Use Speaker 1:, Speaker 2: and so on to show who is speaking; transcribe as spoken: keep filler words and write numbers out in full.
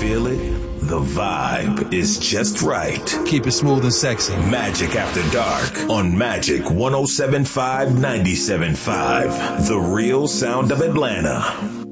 Speaker 1: feel it? The vibe is just right.
Speaker 2: Keep it smooth and sexy.
Speaker 1: Magic After Dark on Magic one oh seven point five, ninety-seven point five. The real sound of Atlanta.